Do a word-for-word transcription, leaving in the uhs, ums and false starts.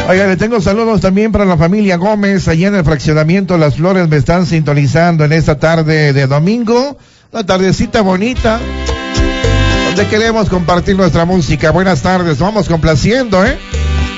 Oiga, le tengo saludos también para la familia Gómez, allá en el fraccionamiento Las Flores, me están sintonizando en esta tarde de domingo, una tardecita bonita, donde queremos compartir nuestra música. Buenas tardes, vamos complaciendo, ¿eh?